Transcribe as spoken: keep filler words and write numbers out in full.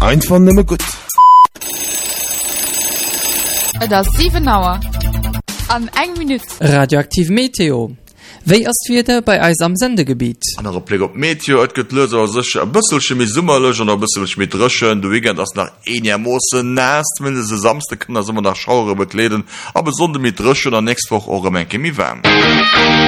Einfach nimmer gut. Das ist sieben Uhr. An eng Minute. Radioaktiv Meteo. Wéi ass wieder bei eis am Sendegebiet? Andere Blick op Meteo, et gëtt loser sech a bësselche mi Summerlech an a bësselch mit Rëchen, du wiegent ass nach enier Moosse näst, wenn se samste kënner simmer nach Schaure bekleden, a besonde mit Rëchen an nächstwoch ore Menke mi wärm.